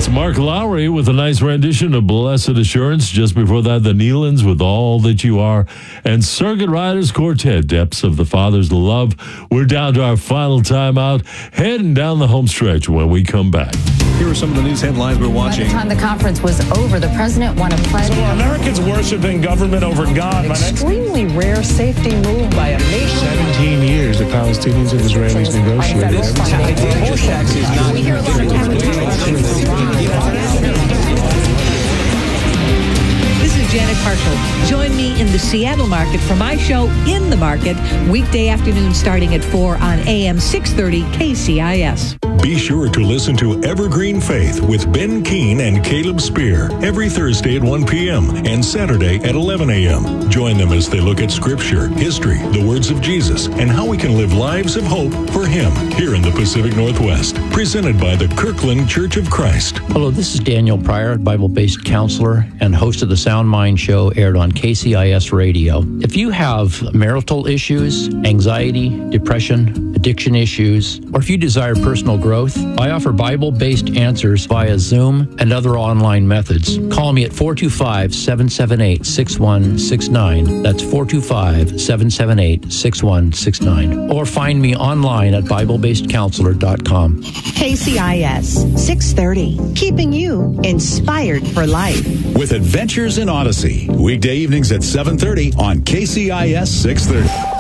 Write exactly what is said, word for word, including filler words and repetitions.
It's Mark Lowry with a nice rendition of Blessed Assurance. Just before that, the Nealons with All That You Are. And Circuit Riders Quartet, Depths of the Father's Love. We're down to our final timeout, heading down the home stretch when we come back. Here are some of the news headlines we're watching. By the time the conference was over, the president won a pledge. So are Americans worshiping government over God? An extremely rare safety move by a nation. seventeen years the Palestinians and Israelis negotiated. We hear a lot of This is Janet Parshall. Join me in the Seattle market for my show In the Market, weekday afternoon starting at four on A M six thirty K C I S. Be sure to listen to Evergreen Faith with Ben Keene and Caleb Spear every Thursday at one p.m. and Saturday at eleven a.m. Join them as they look at Scripture, history, the words of Jesus, and how we can live lives of hope for Him here in the Pacific Northwest. Presented by the Kirkland Church of Christ. Hello, this is Daniel Pryor, Bible-based counselor and host of the Sound Mind Show, aired on K C I S Radio. If you have marital issues, anxiety, depression, addiction issues, or if you desire personal growth, I offer Bible-based answers via Zoom and other online methods. Call me at four two five, seven seven eight, six one six nine. That's four two five, seven seven eight, six one six nine. Or find me online at bible based counselor dot com. K C I S six thirty, keeping you inspired for life. With Adventures in Odyssey, weekday evenings at seven thirty on K C I S six thirty.